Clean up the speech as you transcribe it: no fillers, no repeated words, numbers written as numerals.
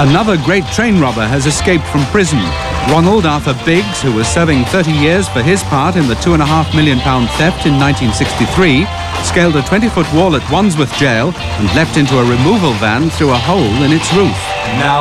Another great train robber has escaped from prison. Ronald Arthur Biggs, who was serving 30 years for his part in the £2.5 million theft in 1963, scaled a 20-foot wall at Wandsworth Jail and leapt into a removal van through a hole in its roof. Now